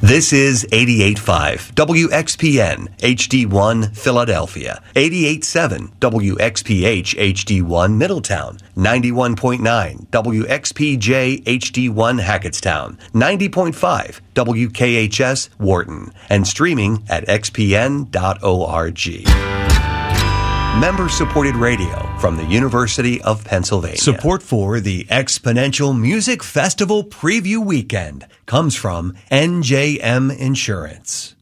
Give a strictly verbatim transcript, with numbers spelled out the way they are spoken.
This is eighty-eight point five W X P N H D one Philadelphia, eighty-eight point seven W X P H H D one Middletown, ninety-one point nine W X P J H D one Hackettstown, ninety point five W K H S Wharton, and streaming at x p n dot org. Member-supported radio from the University of Pennsylvania. Support for the Exponential Music Festival Preview Weekend comes from N J M Insurance.